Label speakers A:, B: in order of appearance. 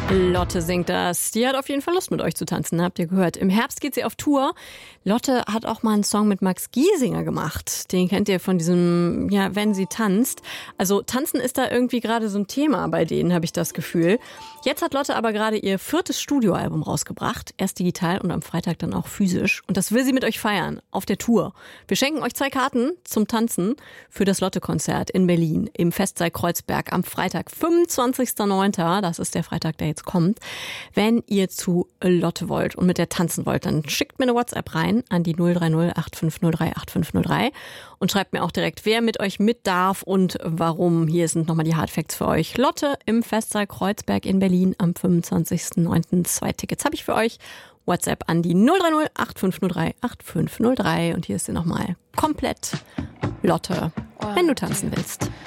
A: Lotte singt das. Die hat auf jeden Fall Lust, mit euch zu tanzen, habt ihr gehört. Im Herbst geht sie auf Tour. Lotte hat auch mal einen Song mit Max Giesinger gemacht. Den kennt ihr von diesem, ja, wenn sie tanzt. Also tanzen ist da irgendwie gerade so ein Thema bei denen, habe ich das Gefühl. Jetzt hat Lotte aber gerade ihr 4. Studioalbum rausgebracht. Erst digital und am Freitag dann auch physisch. Und das will sie mit euch feiern, auf der Tour. Wir schenken euch 2 Karten zum Tanzen für das Lotte-Konzert in Berlin im Festsaal Kreuzberg am Freitag, 25.09. Das ist der Freitag, der jetzt kommt. Wenn ihr zu Lotte wollt und mit der tanzen wollt, dann schickt mir eine WhatsApp rein an die 030 8503 8503 und schreibt mir auch direkt, wer mit euch mit darf und warum. Hier sind nochmal die Hardfacts für euch. Lotte im Festsaal Kreuzberg in Berlin am 25.09. 2 Tickets habe ich für euch. WhatsApp an die 030 8503 8503 und hier ist sie nochmal komplett Lotte, wenn du tanzen willst.